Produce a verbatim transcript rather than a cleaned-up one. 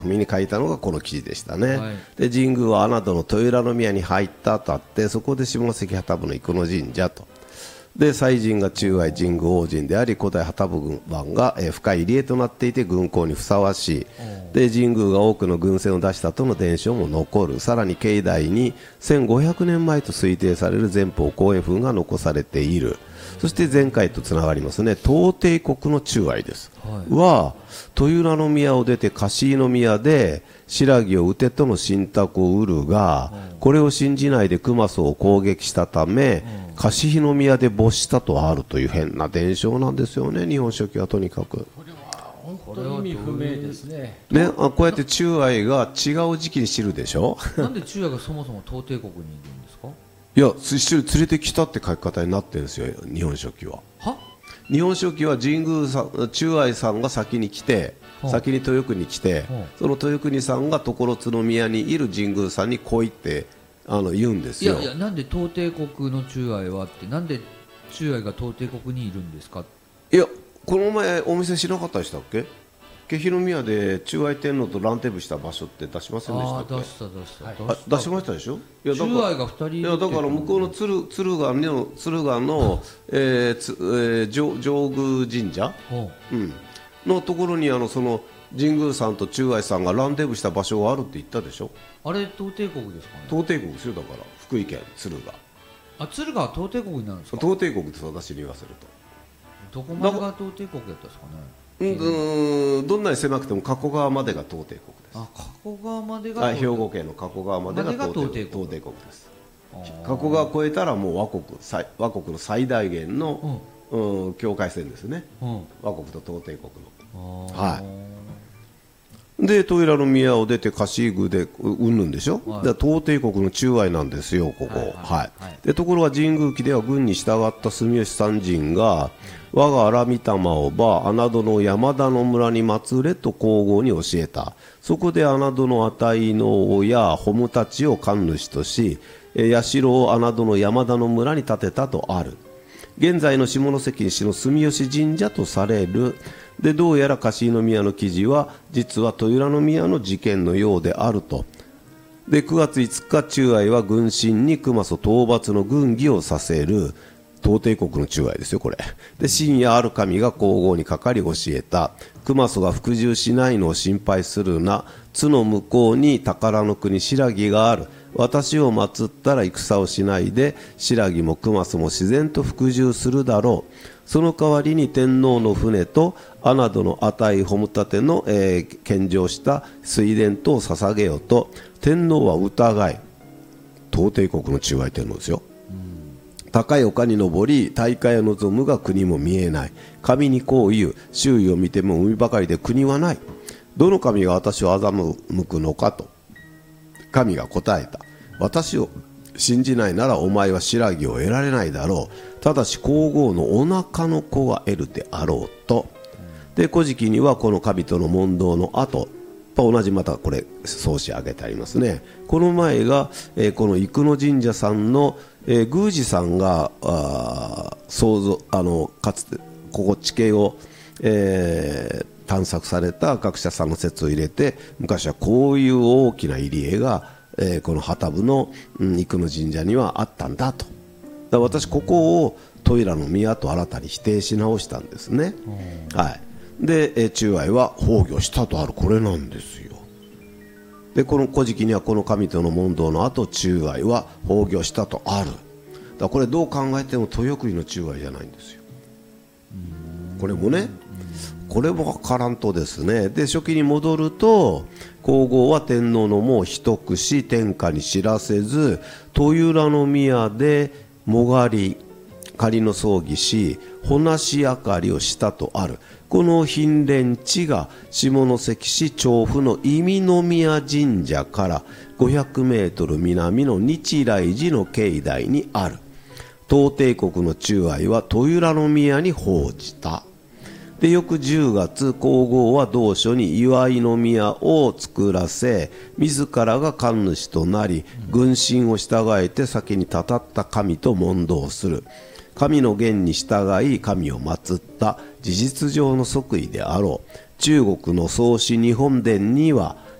身に書いたのがこの記事でしたね、 はい、 で神宮は穴戸の豊浦宮に入ったとあって、そこで下関旗部の生野神社と、で祭神が中愛神宮王神であり、古代旗部軍番が、えー、深い入江となっていて軍港にふさわしい。で神宮が多くの軍船を出したとの伝承も残る。さらに境内にせんごひゃくねんまえと推定される前方後円墳が残されている。そして前回とつながりますね、東帝国の中愛です、はい、は豊浦宮を出て樫井宮で新羅を討てとの信託を得るが、うん、これを信じないで熊荘を攻撃したため、うん、樫井宮で没したとあるという変な伝承なんですよね、日本書紀はとにかく。 これは本当に意味不明ですね。 ね、あこうやって中愛が違う時期に知るでしょなんで中愛がそもそも東帝国にいるんですか。 いや、一緒に連れてきたって書き方になってるんですよ、日本書紀は。 は日本書紀は神宮さん、中愛さんが先に来て、先に豊国に来て、その豊国さんが所津宮にいる神宮さんに来いってあの言うんですよ。 いやいや、なんで東帝国の中愛はって、なんで中愛が東帝国にいるんですか。 いや、この前お見せしなかったでしたっけ。気比宮で中愛天皇と乱テブした場所って出しませんでしたっけ。 あ、出した出した、はい、 あ出しましたでしょ。いや、だから中愛がふたりいる。 いや、だから向こうの敦賀の敦賀の、えーつえー、上上宮神社、うん、のところにあのその神宮さんと中愛さんが乱テブした場所があるって言ったでしょ。 あれ東帝国ですかね。 東帝国ですよ。だから福井県敦賀。 あ、敦賀は東帝国になるんですか。 東帝国です私に言わせると。どこまでが東帝国だったんですかね。 うん、どんなに狭くても加古川までが東帝国です。 あ、加古川までが兵庫県の加古川までが東帝国です。加古川越えたらもう倭国、倭国の最大限の、うんうん、境界線ですね、うん、倭国と東帝国の。はい、で豊浦宮を出て樫井宮でうんぬんでしょ、はい、で東帝国の中愛なんですよここ。はいはいはいはい、でところが神宮記では軍に従った住吉三人が、我が荒御霊をば穴戸の山田の村に祀れと皇后に教えた。そこで穴戸の値の王やホムたちを神主とし、社を穴戸の山田の村に建てたとある。現在の下関市の住吉神社とされる。でどうやら樫井宮の記事は実は豊浦宮の事件のようであると。でくがついつか中愛は軍神に熊曽討伐の軍議をさせる。東帝国の中愛ですよこれ。で深夜ある神が皇后にかかり教えた。熊曽が服従しないのを心配するな。津の向こうに宝の国新羅がある。私を祀ったら戦をしないで新羅も熊曽も自然と服従するだろう。その代わりに天皇の船と穴戸の値ホム立ての、えー、献上した水田とを捧げようと。天皇は疑い。東帝国の中愛天皇ですよ。高い丘に登り大海を望むが国も見えない。神にこう言う。周囲を見ても海ばかりで国はない。どの神が私を欺くのかと。神が答えた。私を信じないならお前は新羅を得られないだろう。ただし皇后のお腹の子は得るであろうと。で古事記にはこの神との問答の後、同じまたこれ創始挙げてありますね。この前が、えー、この生野神社さんの、えー、宮司さんがあ想像あのかつてここ地形を、えー、探索された学者さんの説を入れて、昔はこういう大きな入り江が、えー、この旗部の、うん、生野神社にはあったんだと。だから私ここを豊浦宮と新たに否定し直したんですね。はい。で中愛は崩御したとある。これなんですよ。でこの古事記にはこの神との問答の後中愛は崩御したとある。だからこれどう考えても豊国の中愛じゃないんですよ。これもね、これも分からんとですね。で初期に戻ると皇后は天皇のもを秘匿し天下に知らせず豊浦宮でもがり仮の葬儀しほなし明かりをしたとある。この頻連地が下関市調布の忌美宮神社からごひゃくメートル南の日来寺の境内にある。東帝国の中愛は豊浦宮に奉じた。で翌じゅうがつ皇后は同所に祝い宮を作らせ自らが神主となり軍神を従えて先にたたった神と問答する。神の言に従い神を祀った事実上の即位であろう。中国の創始日本伝には